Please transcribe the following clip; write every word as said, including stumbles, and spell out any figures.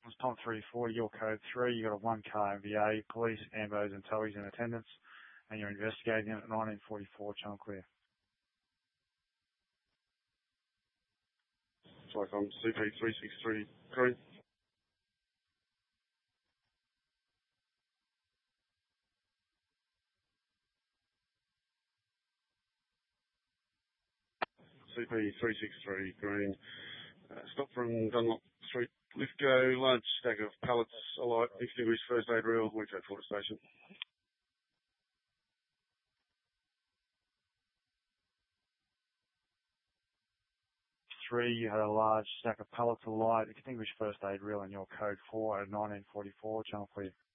It's Tom three four, your code three. You got a one car M V A, police, ambos and towies in attendance, and you're investigating it at nineteen forty-four, channel clear. Sorry, I'm C P three six three, green. C P three six three, green. Uh, stop from Dunlop Street. Lithgow, large stack of pallets, alight, extinguished, first aid reel, reach out Forest Station. Three, you had a large stack of pallets alight, extinguished first aid reel in your code four at nineteen forty-four, channel clear.